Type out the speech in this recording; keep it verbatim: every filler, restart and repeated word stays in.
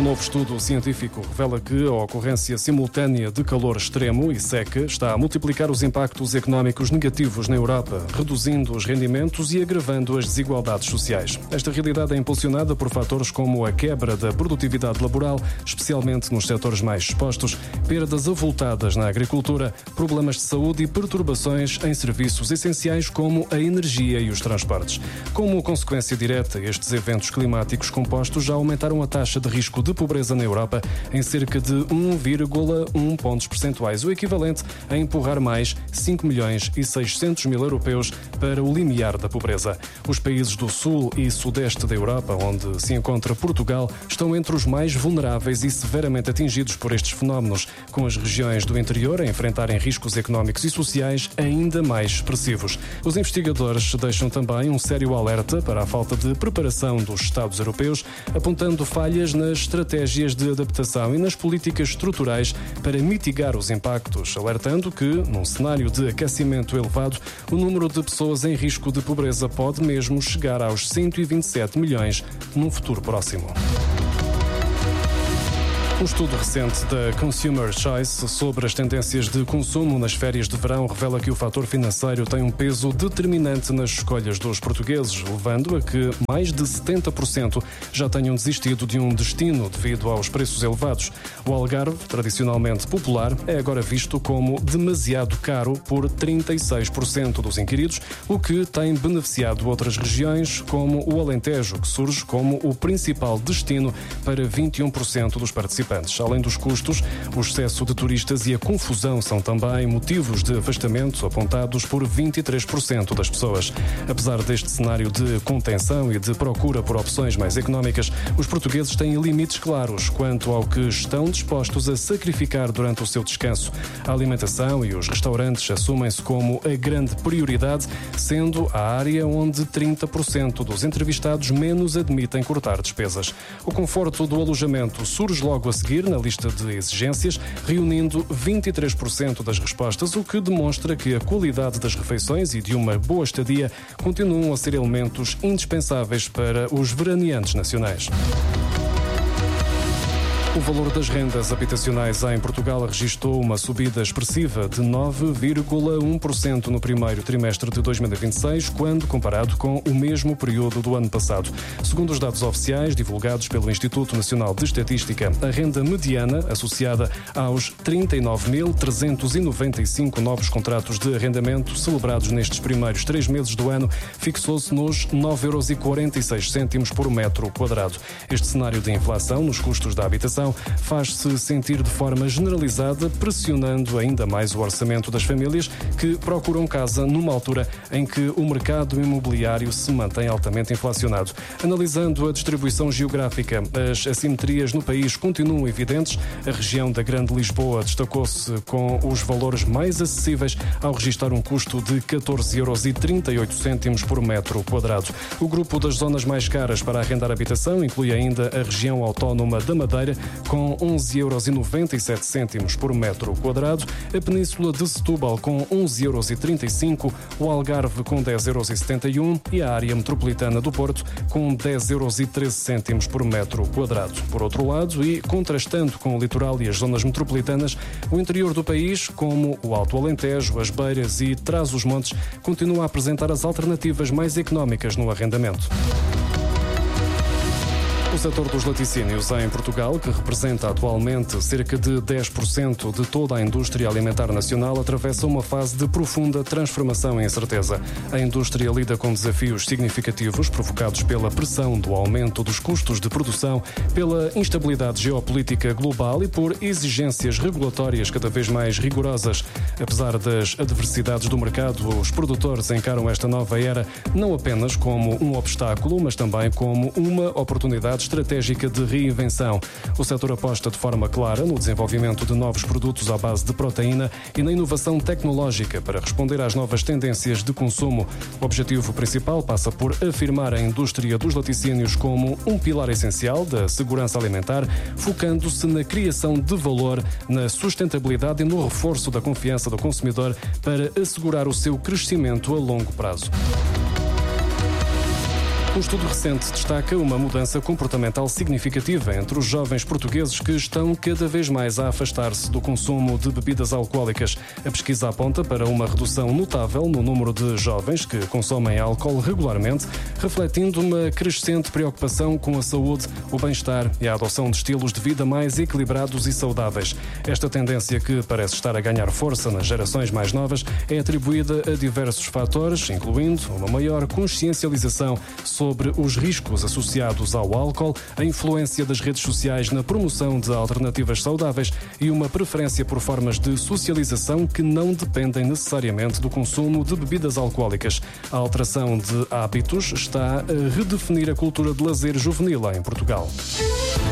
novo estudo científico revela que a ocorrência simultânea de calor extremo e seca está a multiplicar os impactos económicos negativos na Europa, reduzindo os rendimentos e agravando as desigualdades sociais. Esta realidade é impulsionada por fatores como a quebra da produtividade laboral, especialmente nos setores mais expostos, perdas avultadas na agricultura, problemas de saúde e perturbações em serviços essenciais como a energia e os transportes. Como consequência direta, estes eventos climáticos compostos já aumentaram a taxa de risco de pobreza na Europa em cerca de um vírgula um pontos percentuais, o equivalente a empurrar mais cinco milhões e seiscentos mil europeus para o limiar da pobreza. Os países do sul e sudeste da Europa, onde se encontra Portugal, estão entre os mais vulneráveis e severamente atingidos por estes fenómenos, com as regiões do interior a enfrentarem riscos económicos e sociais ainda mais expressivos. Os investigadores deixam também um sério alerta para a falta de preparação dos Estados europeus, apontando falhas nas estratégias de adaptação e nas políticas estruturais para mitigar os impactos, alertando que, num cenário de aquecimento elevado, o número de pessoas em risco de pobreza pode mesmo chegar aos cento e vinte e sete milhões num futuro próximo. Um estudo recente da Consumer Choice sobre as tendências de consumo nas férias de verão revela que o fator financeiro tem um peso determinante nas escolhas dos portugueses, levando a que mais de setenta por cento já tenham desistido de um destino devido aos preços elevados. O Algarve, tradicionalmente popular, é agora visto como demasiado caro por trinta e seis por cento dos inquiridos, o que tem beneficiado outras regiões, como o Alentejo, que surge como o principal destino para vinte e um por cento dos participantes. Além dos custos, o excesso de turistas e a confusão são também motivos de afastamento apontados por vinte e três por cento das pessoas. Apesar deste cenário de contenção e de procura por opções mais económicas, os portugueses têm limites claros quanto ao que estão dispostos a sacrificar durante o seu descanso. A alimentação e os restaurantes assumem-se como a grande prioridade, sendo a área onde trinta por cento dos entrevistados menos admitem cortar despesas. O conforto do alojamento surge logo a seguir na lista de exigências, reunindo vinte e três por cento das respostas, o que demonstra que a qualidade das refeições e de uma boa estadia continuam a ser elementos indispensáveis para os veraneantes nacionais. O valor das rendas habitacionais em Portugal registrou uma subida expressiva de nove vírgula um por cento no primeiro trimestre de dois mil e vinte e seis, quando comparado com o mesmo período do ano passado. Segundo os dados oficiais divulgados pelo Instituto Nacional de Estatística, a renda mediana, associada aos trinta e nove mil trezentos e noventa e cinco novos contratos de arrendamento celebrados nestes primeiros três meses do ano, fixou-se nos nove euros e quarenta e seis cêntimos por metro quadrado. Este cenário de inflação nos custos da habitação faz-se sentir de forma generalizada, pressionando ainda mais o orçamento das famílias que procuram casa numa altura em que o mercado imobiliário se mantém altamente inflacionado. Analisando a distribuição geográfica, as assimetrias no país continuam evidentes. A região da Grande Lisboa destacou-se com os valores mais acessíveis ao registrar um custo de catorze euros e trinta e oito cêntimos por metro quadrado. O grupo das zonas mais caras para arrendar habitação inclui ainda a região autónoma da Madeira, com onze euros e noventa e sete cêntimos por metro quadrado, a Península de Setúbal com onze euros e trinta e cinco, o Algarve com dez euros e setenta e um e a área metropolitana do Porto com dez euros e treze cêntimos por metro quadrado. Por outro lado, e contrastando com o litoral e as zonas metropolitanas, o interior do país, como o Alto Alentejo, as Beiras e Trás-os-Montes, continua a apresentar as alternativas mais económicas no arrendamento. O setor dos laticínios em Portugal, que representa atualmente cerca de dez por cento de toda a indústria alimentar nacional, atravessa uma fase de profunda transformação e incerteza. A indústria lida com desafios significativos provocados pela pressão do aumento dos custos de produção, pela instabilidade geopolítica global e por exigências regulatórias cada vez mais rigorosas. Apesar das adversidades do mercado, os produtores encaram esta nova era não apenas como um obstáculo, mas também como uma oportunidade estratégica de reinvenção. O setor aposta de forma clara no desenvolvimento de novos produtos à base de proteína e na inovação tecnológica para responder às novas tendências de consumo. O objetivo principal passa por afirmar a indústria dos laticínios como um pilar essencial da segurança alimentar, focando-se na criação de valor, na sustentabilidade e no reforço da confiança do consumidor para assegurar o seu crescimento a longo prazo. Um estudo recente destaca uma mudança comportamental significativa entre os jovens portugueses que estão cada vez mais a afastar-se do consumo de bebidas alcoólicas. A pesquisa aponta para uma redução notável no número de jovens que consomem álcool regularmente, refletindo uma crescente preocupação com a saúde, o bem-estar e a adoção de estilos de vida mais equilibrados e saudáveis. Esta tendência, que parece estar a ganhar força nas gerações mais novas, é atribuída a diversos fatores, incluindo uma maior consciencialização sobre os riscos associados ao álcool, a influência das redes sociais na promoção de alternativas saudáveis e uma preferência por formas de socialização que não dependem necessariamente do consumo de bebidas alcoólicas. A alteração de hábitos está a redefinir a cultura de lazer juvenil em Portugal.